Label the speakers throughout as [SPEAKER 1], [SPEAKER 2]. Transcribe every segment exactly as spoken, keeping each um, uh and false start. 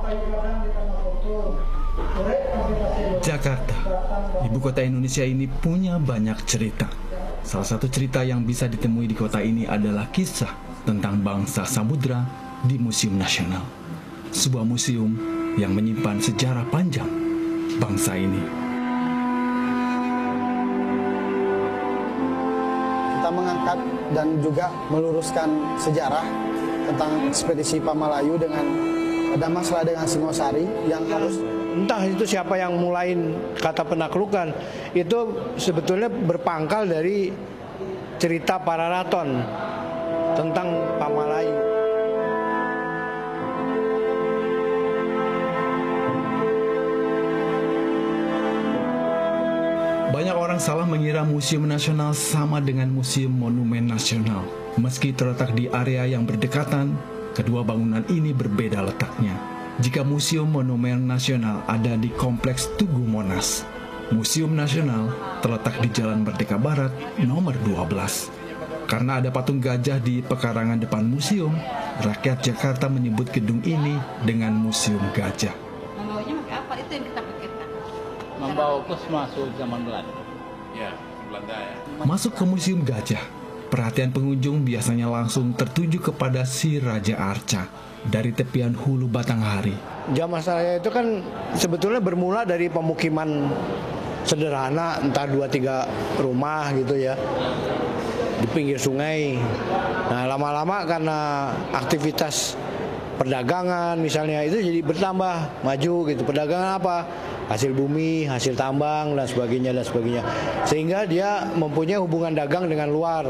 [SPEAKER 1] Jakarta, ibu kota Indonesia ini punya banyak cerita. Salah satu cerita yang bisa ditemui di kota ini adalah kisah tentang bangsa samudra di Museum Nasional. Sebuah museum yang menyimpan sejarah panjang bangsa ini.
[SPEAKER 2] Kita mengangkat dan juga meluruskan sejarah tentang ekspedisi Pamalayu dengan ada masalah dengan Singosari yang harus
[SPEAKER 3] entah itu siapa yang mulain kata penaklukan, itu sebetulnya berpangkal dari cerita para raton tentang Pamalayu.
[SPEAKER 1] Banyak orang salah mengira Museum Nasional sama dengan Museum Monumen Nasional. Meski terletak di area yang berdekatan, kedua bangunan ini berbeda letaknya. Jika Museum Monumen Nasional ada di Kompleks Tugu Monas, Museum Nasional terletak di Jalan Merdeka Barat nomor dua belas. Karena ada patung gajah di pekarangan depan museum, rakyat Jakarta menyebut gedung ini dengan Museum Gajah.
[SPEAKER 4] Membawanya pakai apa? Itu yang kita pikirkan.
[SPEAKER 5] Membawa pos masuk zaman Belanda. Ya, Belanda ya.
[SPEAKER 1] Masuk ke Museum Gajah, perhatian pengunjung biasanya langsung tertuju kepada si Raja Arca dari tepian hulu Batanghari.
[SPEAKER 3] Zaman saya itu kan sebetulnya bermula dari pemukiman sederhana, entah dua tiga rumah gitu ya, di pinggir sungai. Nah, lama-lama karena aktivitas perdagangan misalnya itu jadi bertambah maju gitu. Perdagangan apa? Hasil bumi, hasil tambang dan sebagainya dan sebagainya. Sehingga dia mempunyai hubungan dagang dengan luar.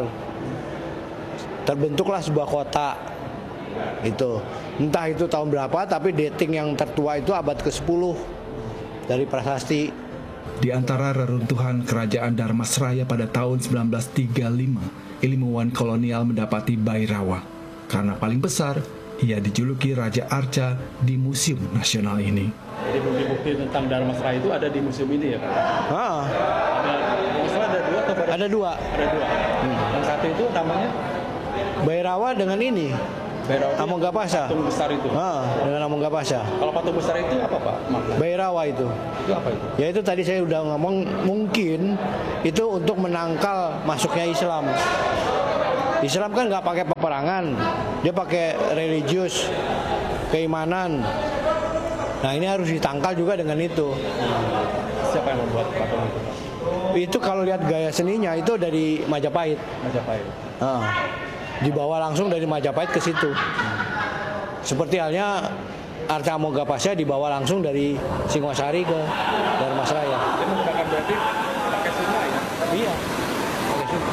[SPEAKER 3] Terbentuklah sebuah kota. Itu. Entah itu tahun berapa, tapi dating yang tertua itu abad ke sepuluh dari prasasti.
[SPEAKER 1] Di antara reruntuhan kerajaan Dharmasraya pada tahun sembilan belas tiga puluh lima, ilmuwan kolonial mendapati Bhairawa. Karena paling besar, ia dijuluki Raja Arca di Museum Nasional ini.
[SPEAKER 5] Jadi bukti-bukti tentang Dharmasraya itu ada di museum ini ya, Pak?
[SPEAKER 3] Ah.
[SPEAKER 5] Ada, ada dua atau
[SPEAKER 3] ada dua?
[SPEAKER 5] Ada dua. Hmm. Yang satu itu namanya
[SPEAKER 3] Bhairawa dengan ini. Amonggapasa.
[SPEAKER 5] Patung besar itu.
[SPEAKER 3] Ah, dengan Amonggapasa.
[SPEAKER 5] Kalau patung besar itu apa, Pak? Makna?
[SPEAKER 3] Bhairawa itu.
[SPEAKER 5] Itu apa itu?
[SPEAKER 3] Ya itu tadi saya udah ngomong, mungkin itu untuk menangkal masuknya Islam. Islam kan nggak pakai peperangan, dia pakai religius, keimanan. Nah ini harus ditangkal juga dengan itu.
[SPEAKER 5] Siapa yang membuat patung itu, Pak?
[SPEAKER 3] Itu kalau lihat gaya seninya itu dari Majapahit.
[SPEAKER 5] Majapahit.
[SPEAKER 3] Ah. Dibawa langsung dari Majapahit ke situ. Seperti halnya Arca Amonggapasa dibawa langsung dari Singosari ke Dharmasraya.
[SPEAKER 5] Dia menggunakan berarti pakai sungai ya?
[SPEAKER 3] Iya, pakai sungai.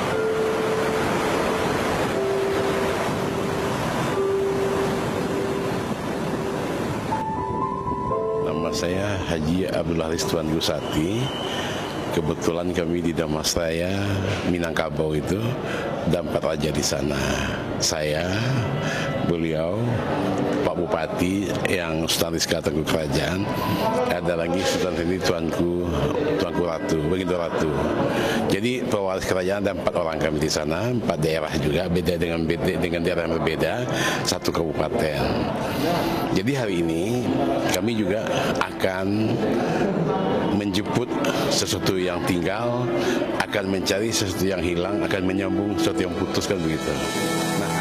[SPEAKER 6] Nama saya Haji Abdul Haris Tuan Gusati. Kebetulan kami di Dharmasraya, Minangkabau itu, ada empat raja di sana. Saya, beliau, Pak Bupati yang Sultan Rizka Tengku Kerajaan, ada lagi Sultan ini Tuanku, Tuanku Ratu, begitu Ratu. Jadi pewaris kerajaan ada empat orang kami di sana, empat daerah juga, beda dengan beda dengan daerah yang berbeda, satu kabupaten. Jadi hari ini kami juga akan menjemput sesuatu yang tinggal, akan mencari sesuatu yang hilang, akan menyambung sesuatu yang putus, kan begitu.